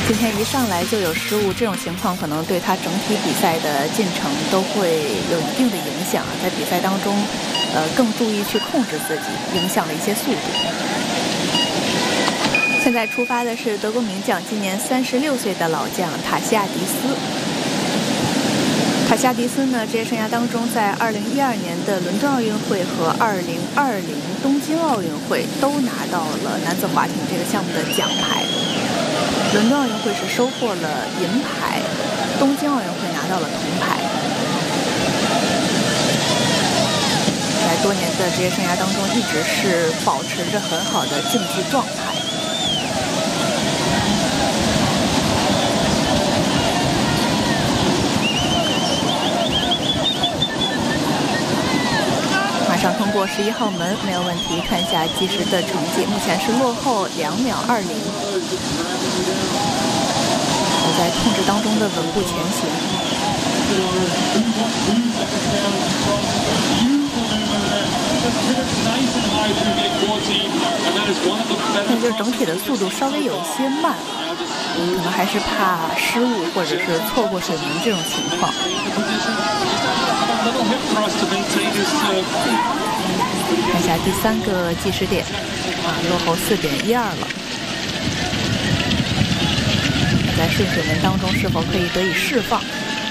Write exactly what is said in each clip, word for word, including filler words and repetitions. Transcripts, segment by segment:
今天一上来就有失误，这种情况可能对他整体比赛的进程都会有一定的影响，在比赛当中，呃，更注意去控制自己，影响了一些速度。现在出发的是德国名将，今年三十六岁的老将塔西亚迪斯。塔西亚迪斯呢，职业生涯当中，在二零一二年的伦敦奥运会和二零二零东京奥运会都拿到了男子划艇这个项目的奖牌。伦敦奥运会是收获了银牌，东京奥运会拿到了铜牌。在多年的职业生涯当中，一直是保持着很好的竞技状态。马上通过十一号门，没有问题。看一下计时的成绩，目前是落后两秒二零。我在控制当中的稳步前行。但就是整体的速度稍微有一些慢，可能还是怕失误或者是错过水门这种情况。看一下第三个计时点，啊，落后四点一二了。在顺水门当中是否可以得以释放？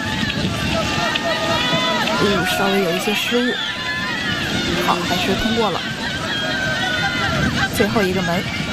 嗯，稍微有一些失误。好，还是通过了。最后一个门。